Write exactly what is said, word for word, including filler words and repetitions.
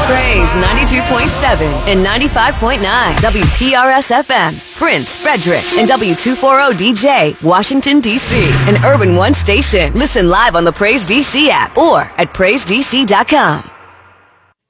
Praise ninety-two point seven and ninety-five point nine W P R S F M, Prince, Frederick, and W two forty D J, Washington, D C, an Urban One station. Listen live on the Praise D C app or at praise d c dot com.